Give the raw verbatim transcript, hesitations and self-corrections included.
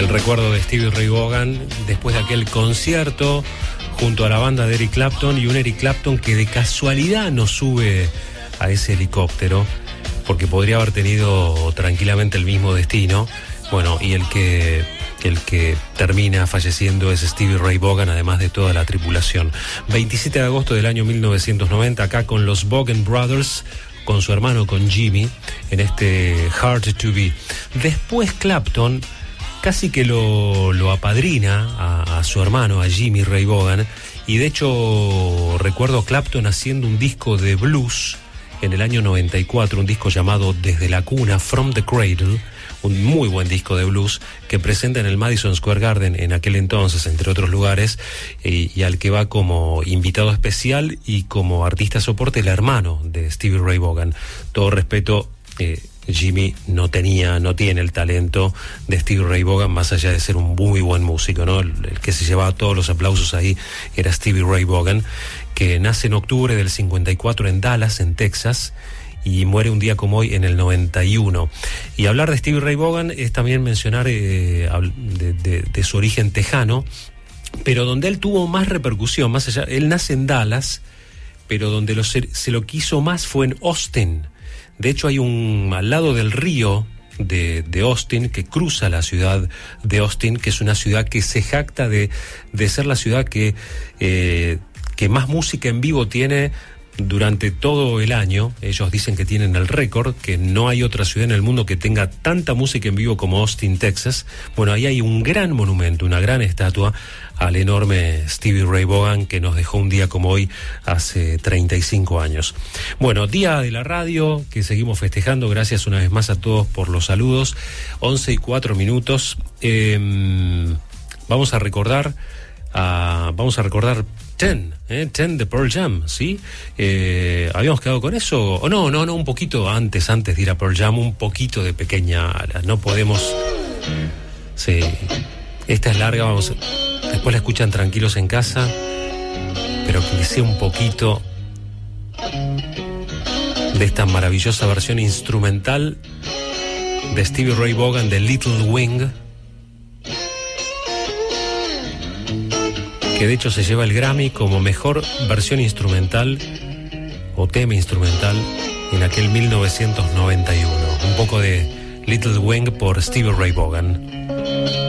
el recuerdo de Stevie Ray Vaughan después de aquel concierto junto a la banda de Eric Clapton, y un Eric Clapton que de casualidad no sube a ese helicóptero porque podría haber tenido tranquilamente el mismo destino. Bueno, y el que, el que termina falleciendo es Stevie Ray Vaughan, además de toda la tripulación. veintisiete de agosto del año mil novecientos noventa, acá con los Vaughan Brothers, con su hermano, con Jimmy, en este Hard to Be. Después Clapton casi que lo, lo apadrina a, a su hermano, a Jimmy Ray Vaughan, y de hecho recuerdo Clapton haciendo un disco de blues en el año noventa y cuatro, un disco llamado Desde la Cuna, From the Cradle, un muy buen disco de blues que presenta en el Madison Square Garden en aquel entonces, entre otros lugares, y, y al que va como invitado especial y como artista soporte el hermano de Stevie Ray Vaughan. Todo respeto, eh, Jimmy no tenía, no tiene el talento de Stevie Ray Vaughan, más allá de ser un muy buen músico, ¿no? El, el que se llevaba todos los aplausos ahí era Stevie Ray Vaughan, que nace en octubre del cincuenta y cuatro en Dallas, en Texas, y muere un día como hoy en el noventa y uno. Y hablar de Stevie Ray Vaughan es también mencionar eh, de, de, de su origen tejano, pero donde él tuvo más repercusión, más allá, él nace en Dallas, pero donde lo, se, se lo quiso más fue en Austin. De hecho, hay un, al lado del río de, de Austin, que cruza la ciudad de Austin, que es una ciudad que se jacta de, de ser la ciudad que, eh, que más música en vivo tiene durante todo el año. Ellos dicen que tienen el récord, que no hay otra ciudad en el mundo que tenga tanta música en vivo como Austin, Texas. Bueno, ahí hay un gran monumento, una gran estatua al enorme Stevie Ray Vaughan, que nos dejó un día como hoy hace treinta y cinco años. Bueno, día de la radio que seguimos festejando. Gracias una vez más a todos por los saludos. once y cuatro minutos. Eh, vamos a recordar a, vamos a recordar Ten, eh, Ten de Pearl Jam, ¿sí? Eh, ¿Habíamos quedado con eso? O no, no, no, un poquito antes, antes de ir a Pearl Jam, un poquito de Pequeña Ala. No podemos... Sí, esta es larga, vamos... Después la escuchan tranquilos en casa, pero que sea un poquito de esta maravillosa versión instrumental de Stevie Ray Vaughan de Little Wing, que de hecho se lleva el Grammy como mejor versión instrumental o tema instrumental en aquel mil novecientos noventa y uno. Un poco de Little Wing por Stevie Ray Vaughan.